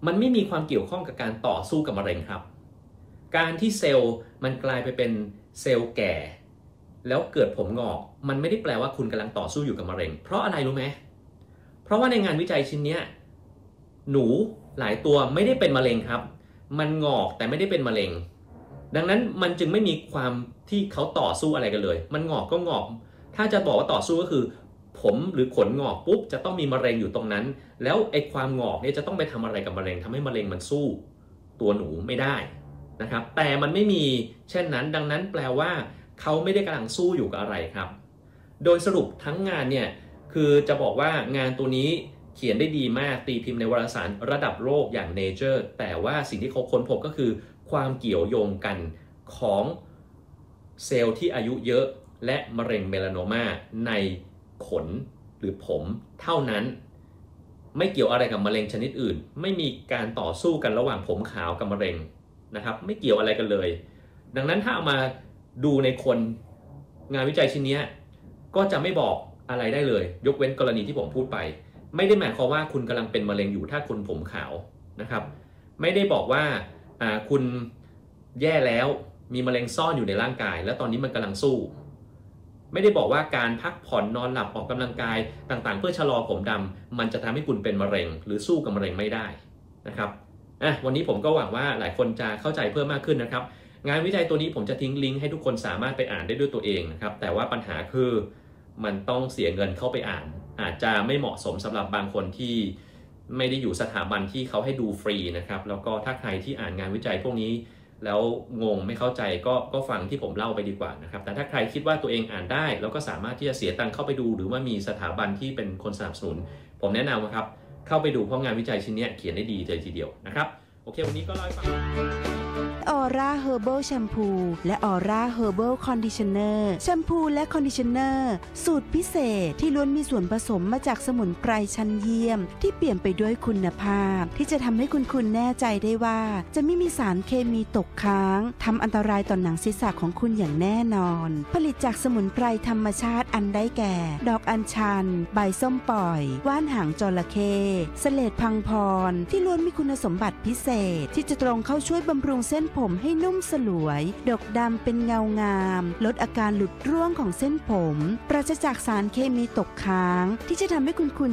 มันไม่มีความเกี่ยวข้องกับการต่อสู้กับมะเร็งครับการที่เซลล์มันกลายไปเป็นเซลล์แก่แล้วเกิดผมงอกมันไม่ได้แปลว่าคุณกำลังต่อสู้อยู่กับมะเร็งเพราะอะไรรู้ไหมเพราะว่าในงานวิจัยชิ้นนี้หนูหลายตัวไม่ได้เป็นมะเร็งครับมันงอกแต่ไม่ได้เป็นมะเร็งดังนั้นมันจึงไม่มีความที่เขาต่อสู้อะไรกันเลยมันงอกก็งอกถ้าจะบอกว่าต่อสู้ก็คือผมหรือขนงอกปุ๊บจะต้องมีมะเร็งอยู่ตรงนั้นแล้วไอ้ความงอกเนี่ยจะต้องไปทำอะไรกับมะเร็งทำให้มะเร็งมันสู้ตัวหนูไม่ได้นะครับแต่มันไม่มีเช่นนั้นดังนั้นแปลว่าเขาไม่ได้กำลังสู้อยู่กับอะไรครับโดยสรุปทั้งงานเนี่ยคือจะบอกว่างานตัวนี้เขียนได้ดีมากตีพิมพ์ในวารสารระดับโลกอย่าง Nature แต่ว่าสิ่งที่เขาค้นพบก็คือความเกี่ยวโยงกันของเซลล์ที่อายุเยอะและมะเร็งเมลานโมาในขนหรือผมเท่านั้นไม่เกี่ยวอะไรกับมะเร็งชนิดอื่นไม่มีการต่อสู้กันระหว่างผมขาวกับมะเร็งนะครับไม่เกี่ยวอะไรกันเลยดังนั้นถ้าเอามาดูในคนงานวิจัยชิ้นนี้ก็จะไม่บอกอะไรได้เลยยกเว้นกรณีที่ผมพูดไปไม่ได้หมายความว่าคุณกำลังเป็นมะเร็งอยู่ถ้าคุณผมขาวนะครับไม่ได้บอกว่าคุณแย่แล้วมีมะเร็งซ่อนอยู่ในร่างกายแล้วตอนนี้มันกำลังสู้ไม่ได้บอกว่าการพักผ่อนนอนหลับออกกำลังกายต่างๆเพื่อชะลอผมดำมันจะทำให้คุณเป็นมะเร็งหรือสู้กับมะเร็งไม่ได้นะครับวันนี้ผมก็หวังว่าหลายคนจะเข้าใจเพิ่มมากขึ้นนะครับงานวิจัยตัวนี้ผมจะทิ้งลิงก์ให้ทุกคนสามารถไปอ่านได้ด้วยตัวเองนะครับแต่ว่าปัญหาคือมันต้องเสียเงินเข้าไปอ่านอาจจะไม่เหมาะสมสำหรับบางคนที่ไม่ได้อยู่สถาบันที่เขาให้ดูฟรีนะครับแล้วก็ถ้าใครที่อ่านงานวิจัยพวกนี้แล้วงงไม่เข้าใจก็ฟังที่ผมเล่าไปดีกว่านะครับแต่ถ้าใครคิดว่าตัวเองอ่านได้แล้วก็สามารถที่จะเสียตังค์เข้าไปดูหรือว่ามีสถาบันที่เป็นคนสนับสนุนผมแนะนำครับเข้าไปดูเพราะงานวิจัยชิ้นนี้เขียนได้ดีเลยทีเดียวนะครับโอเควันนี้ก็เล่าให้ฟังออร่าเฮอร์เบิลแชมพูและออร่าเฮอร์เบิลคอนดิชเนอร์แชมพูและคอนดิชเนอร์สูตรพิเศษที่ล้วนมีส่วนผสมมาจากสมุนไพรชั้นเยี่ยมที่เปี่ยมไปด้วยคุณภาพที่จะทำให้คุณแน่ใจได้ว่าจะไม่มีสารเคมีตกค้างทำอันตรายต่อหนังศีรษะของคุณอย่างแน่นอนผลิตจากสมุนไพรธรรมชาติอันได้แก่ดอกอัญชันใบส้มปล่อยว่านหางจระเข้เสลดพังพรที่ล้วนมีคุณสมบัติพิเศษที่จะตรงเข้าช่วยบำรุงเส้นผมให้นุ่มสลวยดกดำเป็นเงางามลดอาการหลุดร่วงของเส้นผมปราศจากสารเคมีตกค้างที่จะทำให้คุณ